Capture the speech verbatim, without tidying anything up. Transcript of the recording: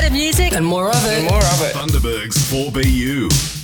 Music and more of it. And more of it. Thunderberg's four B U.